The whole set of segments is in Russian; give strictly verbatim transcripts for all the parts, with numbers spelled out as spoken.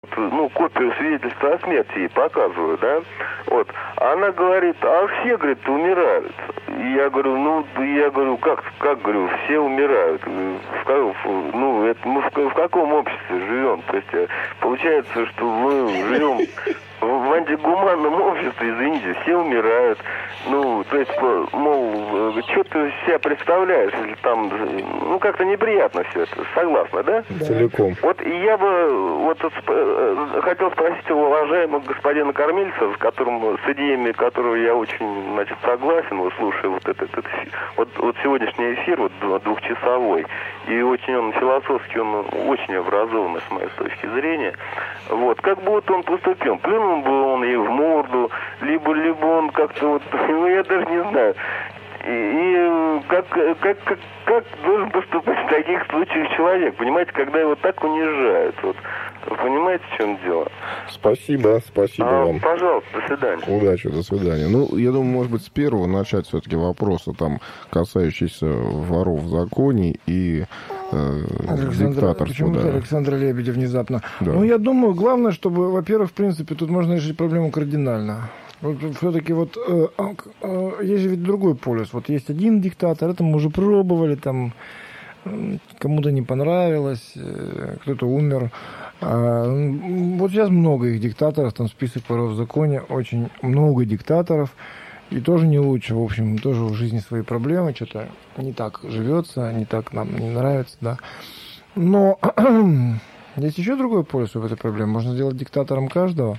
ну, копию свидетельства о смерти ей показываю, да, вот, а она говорит, а все, говорит, умирают. И я говорю, ну, я говорю, как, как, говорю, все умирают. В, ну, это, мы в, в каком обществе живем? То есть, получается, что мы живем в антигуманном обществе, извините, все умирают. Ну, то есть, мол, что ты из себя представляешь, если там, ну, как-то неприятно все это, согласна, да? Целиком. Вот, и я бы, вот, хотел спросить у уважаемого господина Кормильца, с которым, с идеями которого я очень, значит, согласен, вот, слушая вот этот, этот вот, вот сегодняшний эфир, вот, двухчасовой, и очень он философски, он очень образованный, с моей точки зрения, вот, как бы вот он поступил, плюнул бы он ей в морду, либо, либо он как-то вот, ну, я даже не знаю, и, и как, как, как, как должен поступать в таких случаях человек, понимаете, когда его так унижают, вот, вы понимаете, в чем дело? Спасибо, спасибо а, вам. Пожалуйста, до свидания. Удачи, до свидания. Ну, я думаю, может быть, с первого начать все-таки вопроса, там, касающиеся воров в законе и э, диктаторства. Почему-то да. Александр Лебедев внезапно. Да. Ну, я думаю, главное, чтобы, во-первых, в принципе, тут можно решить проблему кардинально. Вот, все-таки вот э, э, есть же ведь другой полюс. Вот есть один диктатор, это мы уже пробовали, там э, кому-то не понравилось, э, кто-то умер. А, вот сейчас много их диктаторов, там список воров в законе, очень много диктаторов. И тоже не лучше, в общем, тоже в жизни свои проблемы, что-то не так живется, не так нам не нравится, да. Но есть еще другой полюс в этой проблеме. Можно сделать диктатором каждого.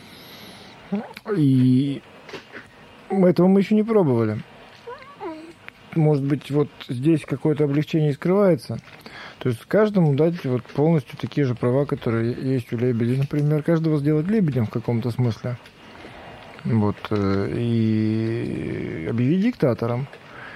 И этого мы еще не пробовали. Может быть, вот здесь какое-то облегчение и скрывается. То есть каждому дать вот полностью такие же права, которые есть у Лебедя. Например, каждого сделать лебедем в каком-то смысле. Вот. И объявить диктатором.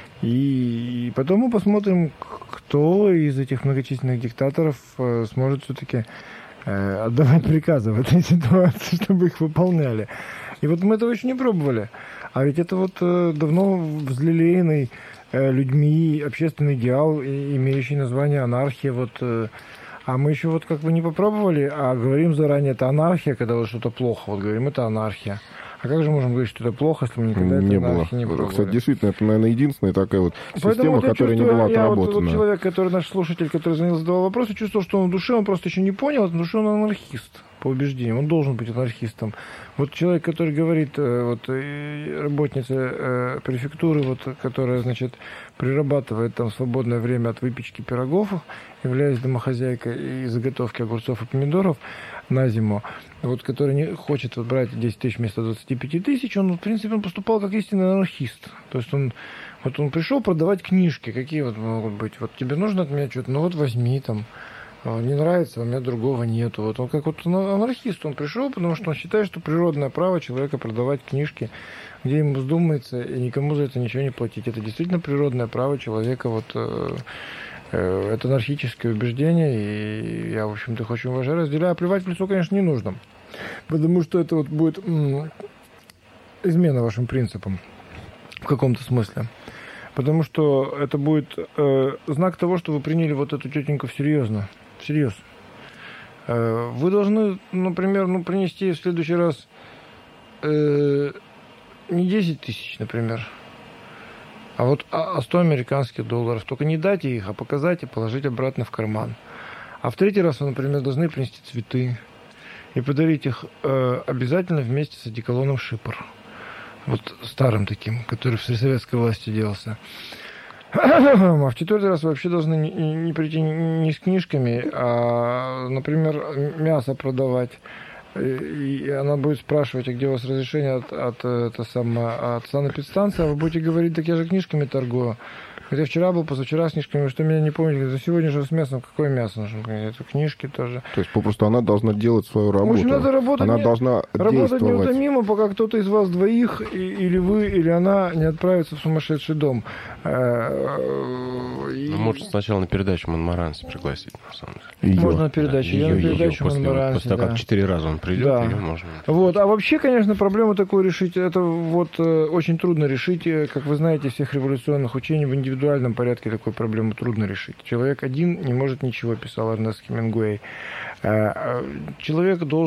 И потом мы посмотрим, кто из этих многочисленных диктаторов сможет все-таки отдавать приказы в этой ситуации, чтобы их выполняли. И вот мы этого еще не пробовали. А ведь это вот давно взлелеянный людьми общественный идеал, имеющий название анархия. Вот, а мы еще вот как бы не попробовали, а говорим заранее, это анархия, когда вот что-то плохо. Вот говорим, это анархия. А как же можем говорить, что это плохо, если мы никогда не это было. не пробовали? Кстати, действительно, это, наверное, единственная такая вот система, вот которая чувствую, не была я отработана. Вот, вот человек, который наш слушатель, который звонил, задавал вопрос, чувствовал, что он в душе, он просто еще не понял, в душе он анархист по убеждениям, он должен быть анархистом. Вот человек, который говорит, вот работница префектуры, вот, которая, значит, прирабатывает там свободное время от выпечки пирогов, являясь домохозяйкой и заготовки огурцов и помидоров на зиму, вот, который не хочет вот, брать десять тысяч вместо двадцати пяти тысяч, он, в принципе, он поступал как истинный анархист. То есть он, вот он пришел продавать книжки, какие вот могут быть. Вот тебе нужно от меня что-то, ну вот возьми там. Не нравится, у меня другого нету. Вот он как вот анархист, он пришел, потому что он считает, что природное право человека продавать книжки, где ему вздумается, и никому за это ничего не платить. Это действительно природное право человека, вот э, э, это анархическое убеждение, и я, в общем-то, их очень уважаю, разделяю. А плевать в лицо, конечно, не нужно, потому что это вот будет м- измена вашим принципам в каком-то смысле. Потому что это будет э, знак того, что вы приняли вот эту тетеньку всерьезно. Всерьез. Э, вы должны, например, ну, принести в следующий раз э, не десять тысяч, например, а вот а сто американских долларов. Только не дайте их, а показать и положить обратно в карман. А в третий раз вы, например, должны принести цветы и подарить их э, обязательно вместе с одеколоном «Шипр». Вот старым таким, который в советской власти делался. А в четвертый раз вообще должны не, не прийти не с книжками, а, например, мясо продавать. И она будет спрашивать, а где у вас разрешение от, от, это самое, от санэпидстанции, а вы будете говорить, так я же книжками торгую. Я вчера был, позавчера с книжками, что меня не помните, за сегодня же с мясом, какое мясо нужно? Это книжки тоже. То есть попросту она должна делать свою работу. В общем, надо работать, она не, должна работать действовать. неутомимо, пока кто-то из вас двоих, и, или вы, или она, не отправится в сумасшедший дом. Ну, можно сначала на передачу Монмаранси пригласить, на самом деле. Ее. Можно на передачу. Да, ее, ее, ее, передачу после, Монмаранси, после того, да. как четыре раза он придет, да. ее можно... Вот. А вообще, конечно, проблему такую решить, это вот очень трудно решить, как вы знаете, всех революционных учений в индивидуальном индивидуальном порядке такую проблему трудно решить. Человек один не может ничего, писал Эрнест Хемингуэй. Человек должен